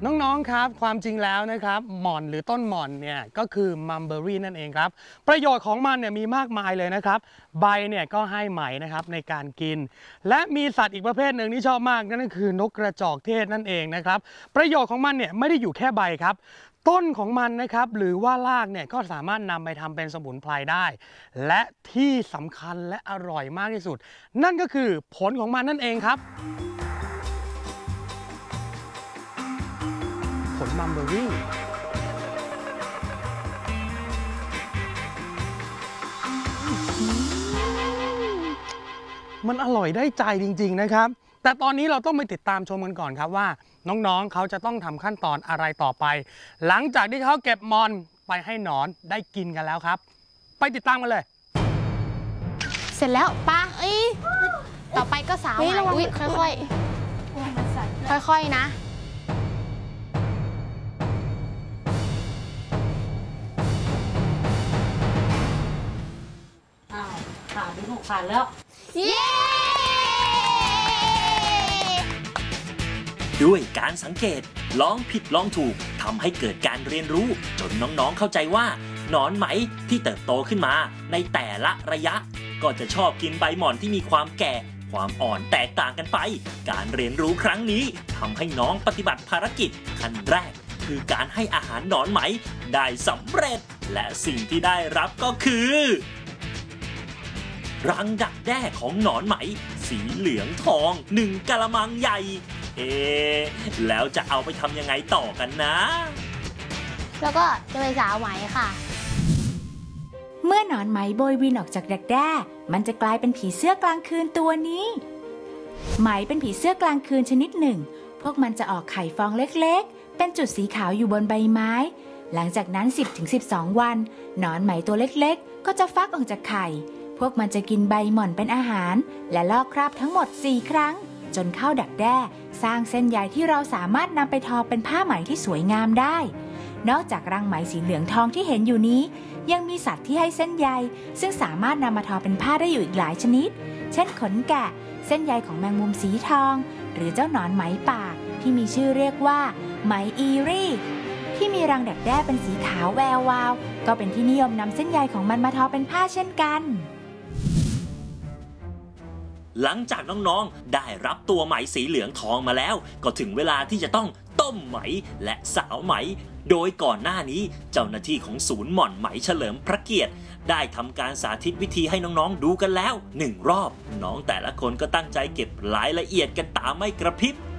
น้องๆครับความจริงแล้วนะครับหม่อนหรือต้นหม่อนเนี่ยก็คือมัมเบอรี่นั่นเองครับประโยชน์ของมันเนี่ยมีมากมายเลยนะครับใบเนี่ยก็ให้ไหมนะครับในการกินและมีสัตว์อีกประเภทหนึ่งที่ชอบมากนั่นก็คือนกกระจอกเทศนั่นเองนะครับประโยชน์ของมันเนี่ยไม่ได้อยู่แค่ใบครับต้นของมันนะครับหรือว่ารากเนี่ยก็สามารถนำไปทำเป็นสมุนไพรได้และที่สำคัญและอร่อยมากที่สุดนั่นก็คือผลของมันนั่นเองครับผลมัมเบอรี่มันอร่อยได้ใจจริงๆนะครับแต่ตอนนี้เราต้องไปติดตามชมกันก่อนครับว่าน้องๆเขาจะต้องทำขั้นตอนอะไรต่อไปหลังจากที่เขาเก็บมอนไปให้หนอนได้กินกันแล้วครับไปติดตามกันเลยเสร็จแล้วป้าต่อไปก็สาวใหม่อุ๊ยค่อยๆค่อยๆนะผ่านไปถูกผ่านแล้วเย้ด้วยการสังเกตลองผิดลองถูกทำให้เกิดการเรียนรู้จนน้องๆเข้าใจว่าหนอนไหมที่เติบโตขึ้นมาในแต่ละระยะก็จะชอบกินใบหม่อนที่มีความแก่ความอ่อนแตกต่างกันไปการเรียนรู้ครั้งนี้ทำให้น้องปฏิบัติภารกิจขั้นแรกคือการให้อาหารหนอนไหมได้สำเร็จและสิ่งที่ได้รับก็คือรังดักแด้ของหนอนไหมสีเหลืองทอง1กะละมังใหญ่แล้วจะเอาไปทำยังไงต่อกันนะแล้วก็จะไปสาวไหมค่ะเมื่อหนอนไหมโบยบินออกจากดักแด้มันจะกลายเป็นผีเสื้อกลางคืนตัวนี้ไหมเป็นผีเสื้อกลางคืนชนิดหนึ่งพวกมันจะออกไข่ฟองเล็กๆเป็นจุดสีขาวอยู่บนใบไม้หลังจากนั้น 10-12 วันหนอนไหมตัวเล็กๆก็จะฟักออกจากไข่พวกมันจะกินใบหม่อนเป็นอาหารและลอกคราบทั้งหมด4ครั้งจนเข้าดักแด้สร้างเส้นใยที่เราสามารถนำไปทอเป็นผ้าไหมที่สวยงามได้นอกจากรังไหมสีเหลืองทองที่เห็นอยู่นี้ยังมีสัตว์ที่ให้เส้นใยซึ่งสามารถนำมาทอเป็นผ้าได้อยู่อีกหลายชนิดเช่นขนแกะเส้นใยของแมงมุมสีทองหรือเจ้าหนอนไหมป่าที่มีชื่อเรียกว่าไหมอีรี่ที่มีรังดักแด้เป็นสีขาวแวววาวก็เป็นที่นิยมนำเส้นใยของมันมาทอเป็นผ้าเช่นกันหลังจากน้องๆได้รับตัวไหมสีเหลืองทองมาแล้วก็ถึงเวลาที่จะต้องต้มไหมและสาวไหมโดยก่อนหน้านี้เจ้าหน้าที่ของศูนย์หม่อนไหมเฉลิมพระเกียรติได้ทำการสาธิตวิธีให้น้องๆดูกันแล้ว1 รอบน้องแต่ละคนก็ตั้งใจเก็บรายละเอียดกันตาไม่กระพริบ